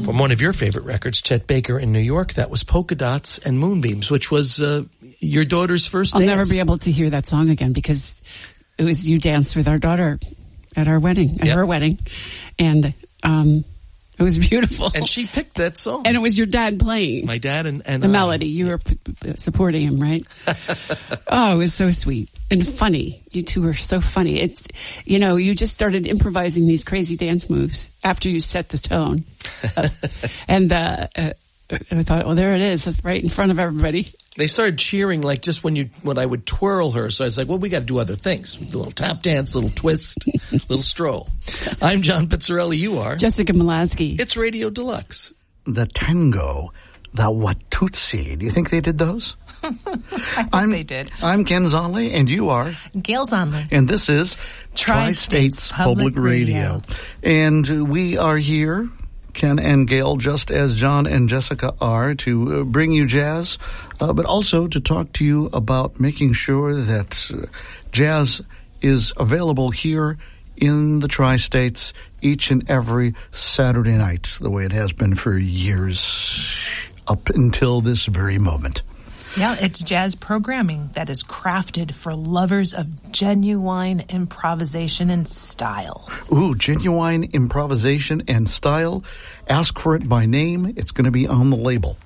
from one of your favorite records, Chet Baker in New York. That was Polka Dots and Moonbeams, which was your daughter's first dance. I'll never be able to hear that song again because it was you danced with our daughter at our wedding, at her wedding. And it was beautiful. And she picked that song. And it was your dad playing. My dad and the melody. You were supporting him, right? Oh, it was so sweet and funny. You two were so funny. It's, you just started improvising these crazy dance moves after you set the tone. And I thought, well, there it is. That's right in front of everybody. They started cheering like just when I would twirl her. So I was like, well, we got to do other things. A little tap dance, a little twist, a little stroll. I'm John Pizzarelli. You are Jessica Malasky. It's Radio Deluxe. The tango, the Watutsi. Do you think they did those? I think they did. I'm Ken Zonley, and you are Gail Zonley. And this is Tri-States Public Radio. And we are here, Ken and Gail, just as John and Jessica are, to bring you jazz, but also to talk to you about making sure that jazz is available here in the Tri-States each and every Saturday night, the way it has been for years up until this very moment. Yeah, it's jazz programming that is crafted for lovers of genuine improvisation and style. Ooh, genuine improvisation and style. Ask for it by name. It's going to be on the label.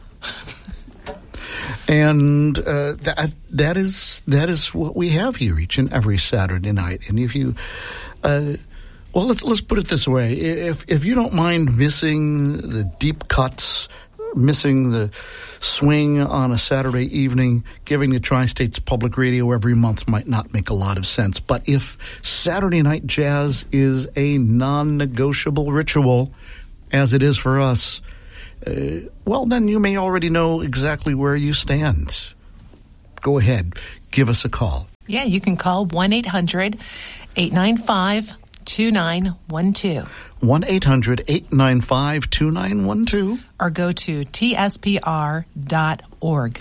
And that is what we have here each and every Saturday night. And if you, let's put it this way: if you don't mind missing the deep cuts, missing the swing on a Saturday evening, giving the Tri-States Public Radio every month might not make a lot of sense. But if Saturday night jazz is a non-negotiable ritual, as it is for us, well, then you may already know exactly where you stand. Go ahead. Give us a call. Yeah, you can call 1-800-895-2912. 1-800-895-2912. Or go to tspr.org.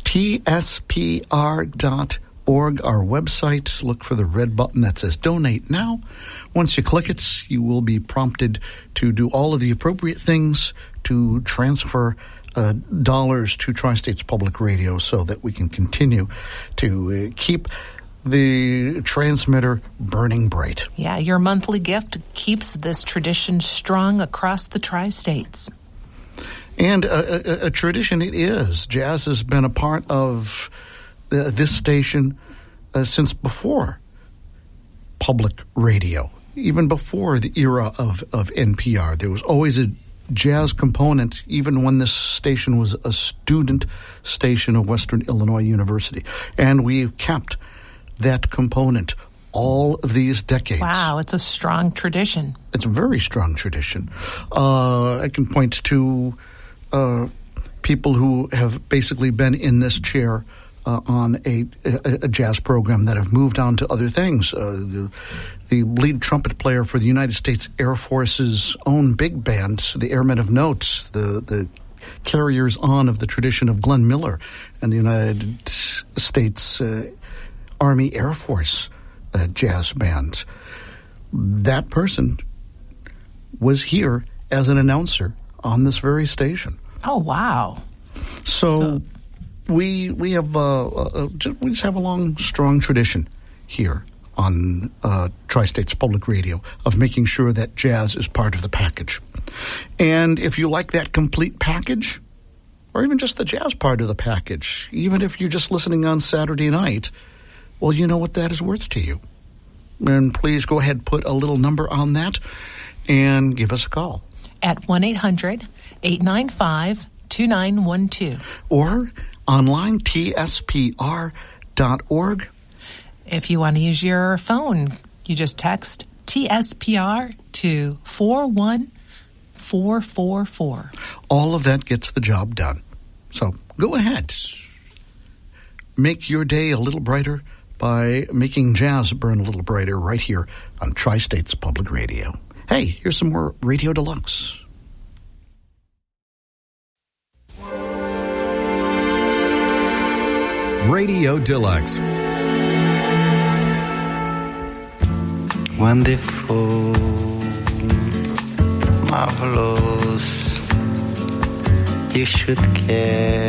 tspr.org, our website. Look for the red button that says Donate Now. Once you click it, you will be prompted to do all of the appropriate things to transfer dollars to Tri-States Public Radio so that we can continue to keep the transmitter burning bright. Yeah, your monthly gift keeps this tradition strong across the Tri-States. And a tradition it is. Jazz has been a part of this station since before public radio, even before the era of NPR. There was always a jazz component, even when this station was a student station of Western Illinois University. And we've kept that component all of these decades. Wow, it's a strong tradition. It's a very strong tradition. I can point to people who have basically been in this chair on a jazz program that have moved on to other things. The lead trumpet player for the United States Air Force's own big band, the Airmen of Note, the carriers on of the tradition of Glenn Miller and the United States Army Air Force jazz band. That person was here as an announcer on this very station. Oh, wow. So we have we just have a long, strong tradition here on Tri-States Public Radio of making sure that jazz is part of the package. And if you like that complete package, or even just the jazz part of the package, even if you're just listening on Saturday night, well, you know what that is worth to you. And please go ahead, put a little number on that, and give us a call. At 1-800-895-2912. Or online, tspr.org. If you want to use your phone, you just text TSPR to 41444. All of that gets the job done. So go ahead. Make your day a little brighter by making jazz burn a little brighter right here on Tri-States Public Radio. Hey, here's some more Radio Deluxe. Radio Deluxe. Wonderful, marvelous, you should care.